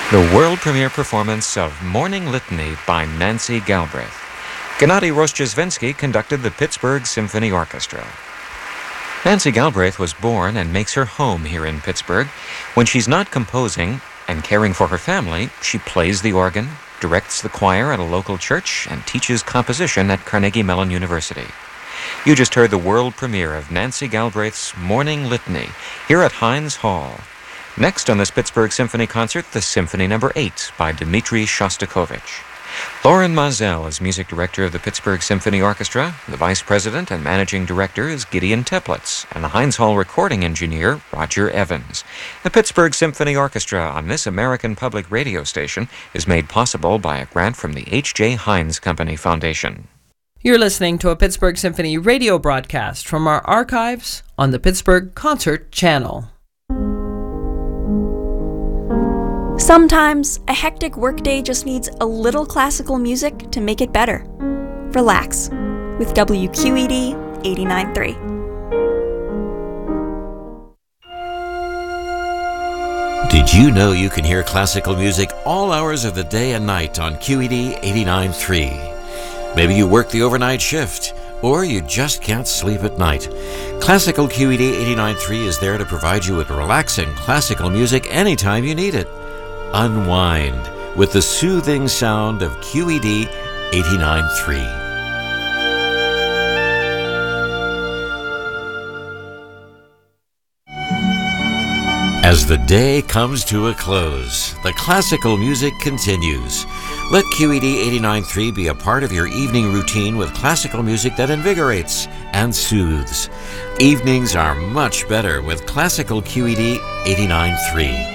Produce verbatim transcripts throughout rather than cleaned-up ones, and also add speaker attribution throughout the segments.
Speaker 1: The world premiere performance of Morning Litany by Nancy Galbraith. Gennady Rozhdestvensky conducted the Pittsburgh Symphony Orchestra. Nancy Galbraith was born and makes her home here in Pittsburgh. When she's not composing and caring for her family, she plays the organ, directs the choir at a local church, and teaches composition at Carnegie Mellon University. You just heard the world premiere of Nancy Galbraith's Morning Litany here at Heinz Hall. Next on this Pittsburgh Symphony concert, the Symphony Number eight by Dmitri Shostakovich. Loren Maazel is music director of the Pittsburgh Symphony Orchestra. The vice president and managing director is Gideon Teplitz, and the Heinz Hall recording engineer, Roger Evans. The Pittsburgh Symphony Orchestra on this American public radio station is made possible by a grant from the H J. Heinz Company Foundation.
Speaker 2: You're listening to a Pittsburgh Symphony radio broadcast from our archives on the Pittsburgh Concert Channel.
Speaker 3: Sometimes, a hectic workday just needs a little classical music to make it better. Relax with W Q E D eighty-nine point three.
Speaker 4: Did you know you can hear classical music all hours of the day and night on Q E D eighty-nine point three? Maybe you work the overnight shift, or you just can't sleep at night. Classical Q E D eighty-nine point three is there to provide you with relaxing classical music anytime you need it. Unwind with the soothing sound of Q E D eighty-nine point three. As the day comes to a close, the classical music continues. Let Q E D eighty-nine point three be a part of your evening routine with classical music that invigorates and soothes. Evenings are much better with classical Q E D eighty-nine point three.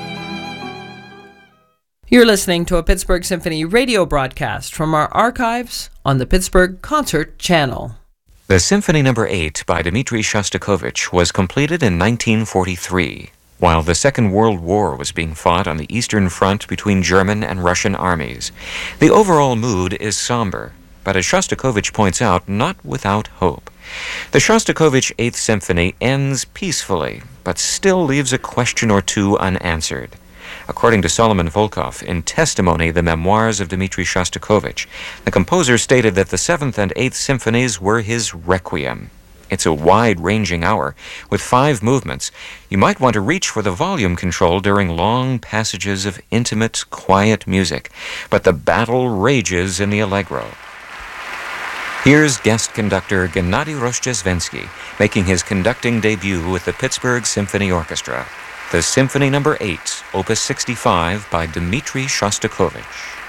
Speaker 2: You're listening to a Pittsburgh Symphony radio broadcast from our archives on the Pittsburgh Concert Channel.
Speaker 1: The Symphony Number eight by Dmitri Shostakovich was completed in nineteen forty-three, while the Second World War was being fought on the Eastern Front between German and Russian armies. The overall mood is somber, but as Shostakovich points out, not without hope. The Shostakovich Eighth Symphony ends peacefully, but still leaves a question or two unanswered. According to Solomon Volkov, in Testimony, the Memoirs of Dmitri Shostakovich, the composer stated that the Seventh and Eighth Symphonies were his requiem. It's a wide-ranging hour with five movements. You might want to reach for the volume control during long passages of intimate, quiet music, but the battle rages in the allegro. Here's guest conductor Gennady Rozhdestvensky making his conducting debut with the Pittsburgh Symphony Orchestra. The Symphony Number eight, Opus sixty-five by Dmitri Shostakovich.